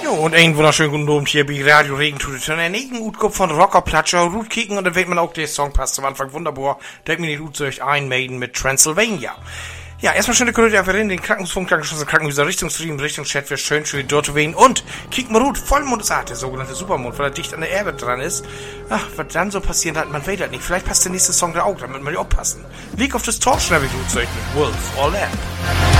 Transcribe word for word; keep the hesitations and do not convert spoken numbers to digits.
Jo, und einen wunderschönen guten Abend hier bei Radio Regen tut es. Und ein Egen Utkup von Rockerplatscher, Root kicken und dann wird man auch, der Song passt am Anfang wunderbar. Denkt mir nicht gut durch ein Maiden mit Transylvania. Ja, erstmal schöne Grüße auf den Krankenhausfunk, Krankenschwester, Krankenhäuser, Richtungsfrieden, Richtungschat, für schön, schön dort zu wählen. Und kick mal gut, Vollmond ist Art, der sogenannte Supermond, weil er dicht an der Erde dran ist. Ach, was dann so passieren hat, man weiß das nicht. Vielleicht passt der nächste Song da auch, damit man ja aufpassen. League of Distortion habe ich gut zu euch mit Wolf or Lamb.